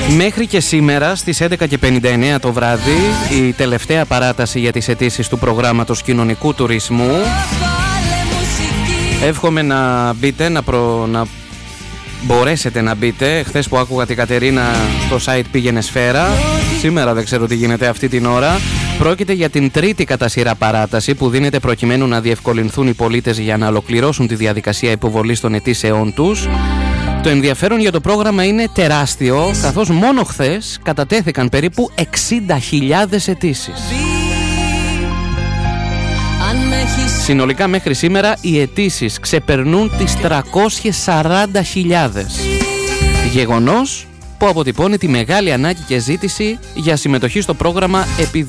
Μέχρι και σήμερα στις 11:59 το βράδυ η τελευταία παράταση για τις αιτήσεις του προγράμματος κοινωνικού τουρισμού. Εύχομαι να μπείτε, να μπορέσετε να μπείτε. Χθες που άκουγα την Κατερίνα το site πήγαινε σφαίρα. Σήμερα δεν ξέρω τι γίνεται αυτή την ώρα. Πρόκειται για την τρίτη κατά σειρά παράταση που δίνεται προκειμένου να διευκολυνθούν οι πολίτες για να ολοκληρώσουν τη διαδικασία υποβολής των αιτήσεών τους. Το ενδιαφέρον για το πρόγραμμα είναι τεράστιο, καθώς μόνο χθες κατατέθηκαν περίπου 60.000 αιτήσεις. Συνολικά μέχρι σήμερα οι αιτήσεις ξεπερνούν τις 340.000. Γεγονός που αποτυπώνει τη μεγάλη ανάγκη και ζήτηση για συμμετοχή στο πρόγραμμα επί